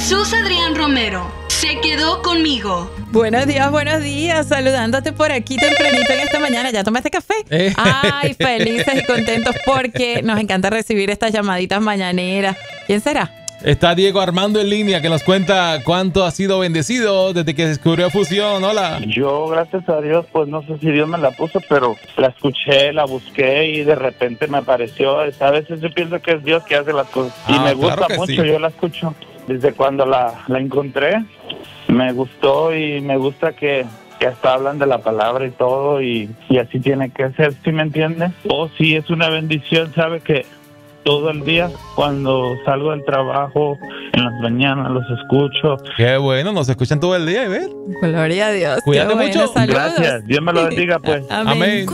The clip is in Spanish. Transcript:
Jesús Adrián Romero se quedó conmigo. Buenos días, saludándote por aquí tempranito en esta mañana. ¿Ya tomaste café? Ay, felices y contentos porque nos encanta recibir estas llamaditas mañaneras. ¿Quién será? Está Diego Armando en línea que nos cuenta cuánto ha sido bendecido desde que descubrió Fusión. Hola. Yo, gracias a Dios, pues no sé si Dios me la puso, pero la escuché, la busqué y de repente me apareció. A veces yo pienso que es Dios que hace las cosas. Y me gusta claro mucho, sí. yo la escucho. Desde cuando la encontré, me gustó y me gusta que hasta hablan de la palabra y todo y así tiene que ser, ¿sí me entiendes? Oh, sí, es una bendición, sabe que todo el día, cuando salgo del trabajo, en las mañanas los escucho. Qué bueno, nos escuchan todo el día, ¿ves? Gloria a Dios. Cuídate Qué bueno, mucho. saludos. Gracias, Dios me lo bendiga, pues. Amén. Amén.